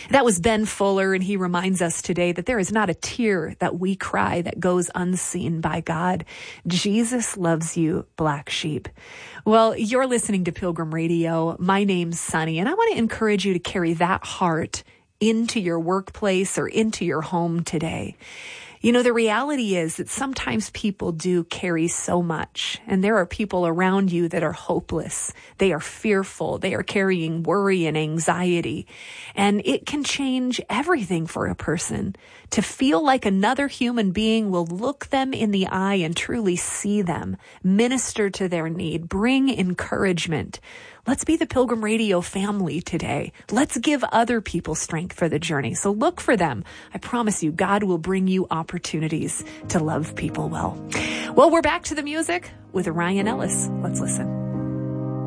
That was Ben Fuller, and he reminds us today that there is not a tear that we cry that goes unseen by God. Jesus loves you, black sheep. Well, you're listening to Pilgrim Radio. My name's Sunny, and I want to encourage you to carry that heart into your workplace or into your home today. You know, the reality is that sometimes people do carry so much, and there are people around you that are hopeless. They are fearful. They are carrying worry and anxiety, and it can change everything for a person to feel like another human being will look them in the eye and truly see them, minister to their need, bring encouragement. Let's be the Pilgrim Radio family today. Let's give other people strength for the journey. So look for them. I promise you, God will bring you opportunities to love people well. Well, we're back to the music with Ryan Ellis. Let's listen.